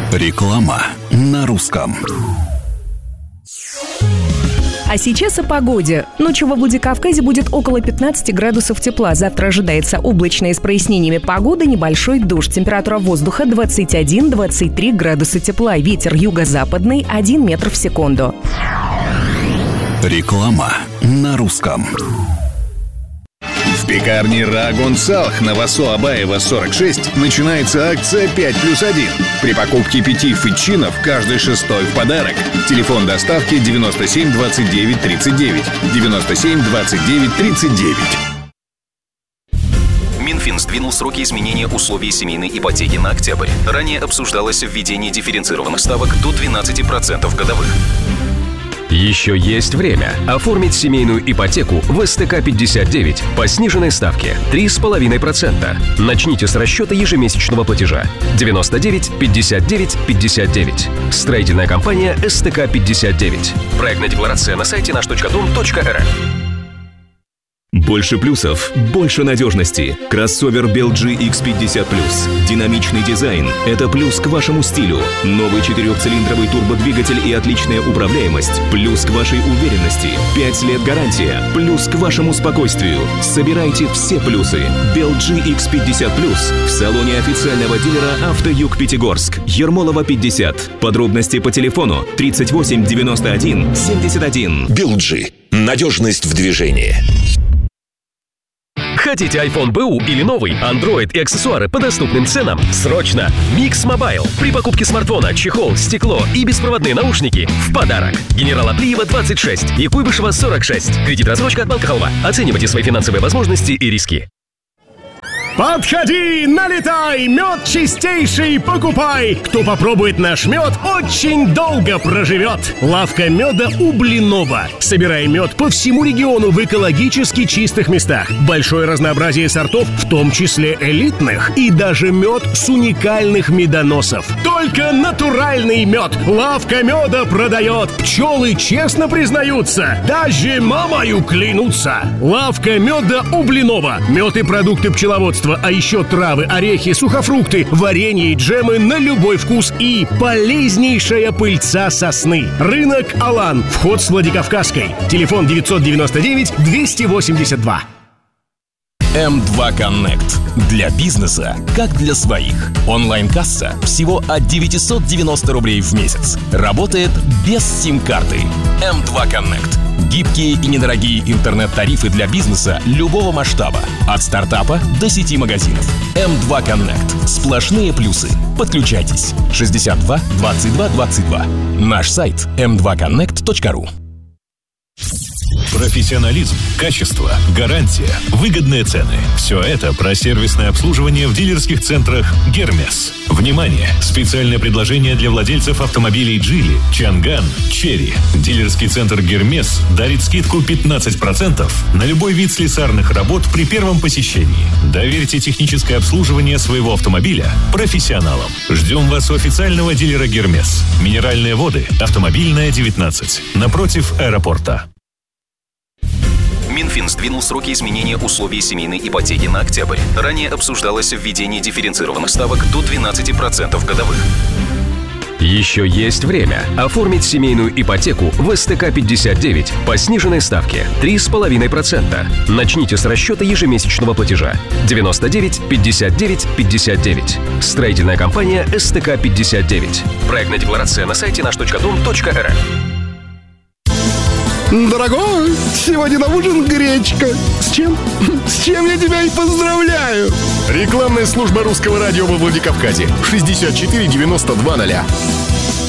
Реклама на русском. А сейчас о погоде. Ночью во Владикавказе будет около 15 градусов тепла. Завтра ожидается облачная с прояснениями погода, небольшой дождь. Температура воздуха 21-23 градуса тепла. Ветер юго-западный 1 метр в секунду. Реклама на русском. В пекарне Рагун Салх на Васо Абаева 46 начинается акция 5+1. При покупке 5 фитчинов каждый шестой в подарок. Телефон доставки 97 29 39. 97 29 39. Минфин сдвинул сроки изменения условий семейной ипотеки на октябрь. Ранее обсуждалось введение дифференцированных ставок до 12% годовых. Еще есть время оформить семейную ипотеку в СТК-59 по сниженной ставке 3,5%. Начните с расчета ежемесячного платежа 99 59 59. Строительная компания СТК-59. Проектная декларация на сайте наш.дом.рф. Больше плюсов, больше надежности. Кроссовер BLG X50+. Динамичный дизайн – это плюс к вашему стилю. Новый 4-цилиндровый турбодвигатель и отличная управляемость – плюс к вашей уверенности. 5 лет гарантия – плюс к вашему спокойствию. Собирайте все плюсы. BLG X50+. В салоне официального дилера «Автоюг Пятигорск». Ермолова, 50. Подробности по телефону 38 91 71. BLG. Надежность в движении. Хотите iPhone БУ или новый, Android и аксессуары по доступным ценам? Срочно! Mix Mobile. При покупке смартфона, чехол, стекло и беспроводные наушники в подарок. Генерала Плиева, 26 и Куйбышева, 46. Кредит-рассрочка от Банка Халва. Оценивайте свои финансовые возможности и риски. Подходи, налетай, мед чистейший покупай. Кто попробует наш мед, очень долго проживет. Лавка меда у Блинова. Собирай мед по всему региону в экологически чистых местах. Большое разнообразие сортов, в том числе элитных. И даже мед с уникальных медоносов. Только натуральный мед. Лавка меда продает. Пчелы честно признаются. Даже мамою клянутся. Лавка меда у Блинова. Мед и продукты пчеловодства, а еще травы, орехи, сухофрукты, варенье и джемы на любой вкус и полезнейшая пыльца сосны. Рынок Алан. Вход с Владикавказской. Телефон 999 282. М2 Connect. Для бизнеса, как для своих. Онлайн-касса всего от 990 рублей в месяц. Работает без сим-карты. М2 Connect. Гибкие и недорогие интернет-тарифы для бизнеса любого масштаба. От стартапа до сети магазинов. М2 Connect. Сплошные плюсы. Подключайтесь. 62 22 22. Наш сайт m2connect.ru. Профессионализм, качество, гарантия, выгодные цены. Все это про сервисное обслуживание в дилерских центрах «Гермес». Внимание! Специальное предложение для владельцев автомобилей «Джили», «Чанган», «Черри». Дилерский центр «Гермес» дарит скидку 15% на любой вид слесарных работ при первом посещении. Доверьте техническое обслуживание своего автомобиля профессионалам. Ждем вас у официального дилера «Гермес». Минеральные воды, автомобильная, 19. Напротив аэропорта. Минфин сдвинул сроки изменения условий семейной ипотеки на октябрь. Ранее обсуждалось введение дифференцированных ставок до 12% годовых. Еще есть время оформить семейную ипотеку в СТК-59 по сниженной ставке 3,5%. Начните с расчета ежемесячного платежа 99 59 59. Строительная компания СТК-59. Проектная декларация на сайте наш.дом.рф. Дорогой, сегодня на ужин гречка. С чем? С чем я тебя и поздравляю. Рекламная служба русского радио во Владикавказе. 64 92 0.